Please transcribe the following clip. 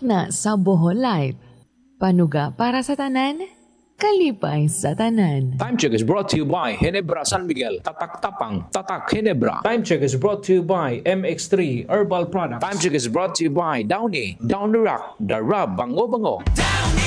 na sa Bohol Light. Panuga para sa tanan, kalipay sa tanan. Time check is brought to you by Ginebra San Miguel. Tatak tapang, tatak Ginebra. Time check is brought to you by MX3 Herbal Products. Time check is brought to you by Downy, Down the Rock, the Rub, Bango Bango.